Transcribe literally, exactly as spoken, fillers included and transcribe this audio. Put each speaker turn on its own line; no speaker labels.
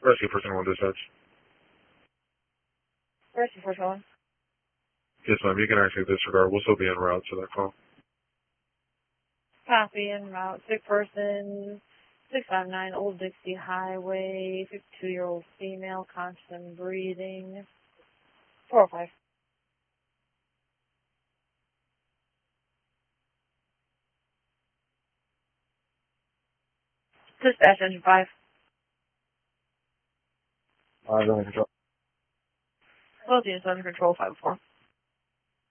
Rescue person one dispatch.
Rescue person one.
Yes, ma'am. You can actually disregard. We'll still be en route to that call.
Copy, en route. Sick person, six five nine Old Dixie Highway, fifty-two-year-old female, conscious and breathing. four oh five. Dispatch engine five.
Uh, go ahead, control.
Both units under control, five four.